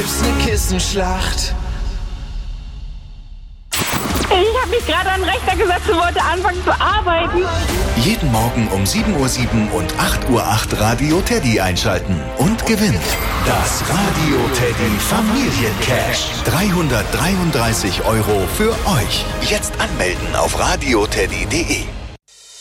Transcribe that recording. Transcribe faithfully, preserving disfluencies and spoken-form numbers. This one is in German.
gibt's ne Kissenschlacht. Ich habe mich gerade an den Rechner gesetzt und wollte anfangen zu arbeiten. Jeden Morgen um sieben Uhr sieben und acht Uhr acht Radio Teddy einschalten und gewinnt das Radio Teddy Familiencash. dreihundertdreiunddreißig Euro für euch. Jetzt anmelden auf radioteddy punkt de.